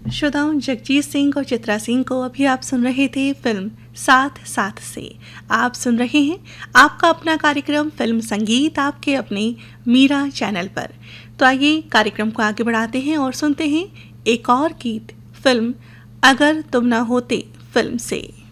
श्रोताओं, जगजीत सिंह और चित्रा सिंह को अभी आप सुन रहे थे फिल्म साथ साथ से। आप सुन रहे हैं आपका अपना कार्यक्रम फिल्म संगीत आपके अपने मीरा चैनल पर। तो आइए कार्यक्रम को आगे बढ़ाते हैं और सुनते हैं एक और गीत फिल्म अगर तुम ना होते फिल्म से।